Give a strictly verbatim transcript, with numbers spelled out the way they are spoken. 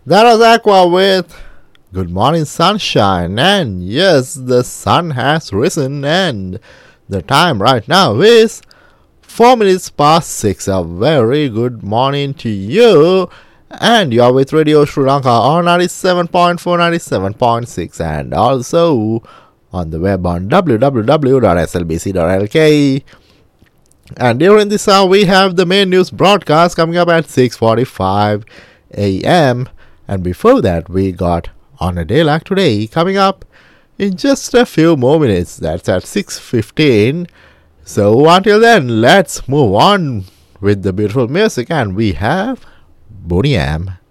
That was Aqua with Good Morning Sunshine. And yes, the sun has risen and the time right now is four minutes past six. A very good morning to you. And you're with Radio Sri Lanka on ninety-seven point four, ninety-seven point six, and also on the web on w w w dot s l b c dot l k. And during this hour, we have the main news broadcast coming up at six forty-five a.m. And before that, we got On a Day Like Today coming up in just a few more minutes. That's at six fifteen. So until then, let's move on with the beautiful music. And we have Boney M.